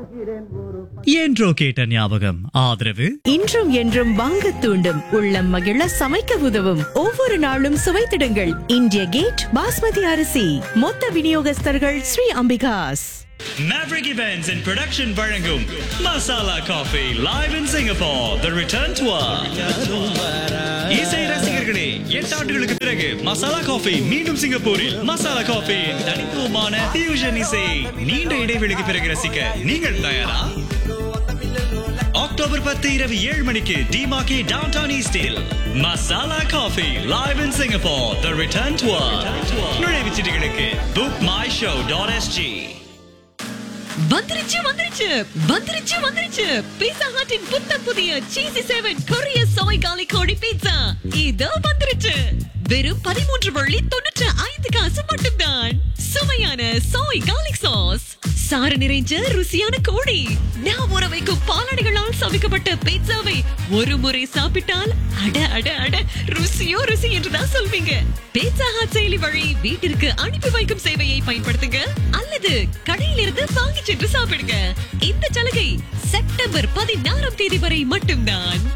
என்றோ கேட்ட ஞாபகம். ஆதரவு இன்றும் என்றும் வாங்க தூண்டும், உள்ளம் மகிழ சமைக்க உதவும், ஒவ்வொரு நாளும் சுவைத்திடுங்கள் இந்திய கேட் பாஸ்மதி அரிசி. மொத்த விநியோகஸ்தர்கள் Sri Ambika's. Maverick Events and Production வழங்கும் masala coffee live in Singapore, the return tour. இசை ரசிகர்களே, 8 ஆண்டுகளுக்கு பிறகு மசாலா காஃபி மீண்டும் சிங்கப்பூரில். மசாலா காஃபி தனித்துவமான ஃபியூஷன் இசை நீண்ட இடைவெளிக்கு பிறகு ரசிக்க நீங்கள் தயாரா? அக்டோபர் 10 இரவு 7 மணிக்கு டிமாக்கி டவுன்டவுன் ஈஸ்டில் masala coffee live in Singapore, the return tour. நுழைவுச் சீட்டுகளுக்கு bookmyshow.sg. வந்துருச்சு பீட்சா ஹட்டின் புத்தம் புதிய சீசி 7 கொரிய சோய் காலி கோழி பீட்சா இதோ வந்துருச்சு. வெறும் 13 வள்ளி 95 காசு மட்டும்தான். சுவையான சோய் கார்லிக் சாஸ், சாறு நிறைஞ்ச ருசியான கோழி, நான் ஊற வைக்கும் பாலாடைகளால் சமைக்கப்பட்ட பீட்சாவை ஒரு முறை சாப்பிட்டால் அட அட அட ருசியோ ருசி என்றுதான் சொல்வீங்க. பீட்சா ஹட் செயலி வழி வீட்டிற்கு அனுப்பி வைக்கும் சேவையை பயன்படுத்துங்க அல்லது கடையிலிருந்து வாங்கி சென்று சாப்பிடுங்க. இந்த சலுகை செப்டம்பர் 16 வரை மட்டும்தான்.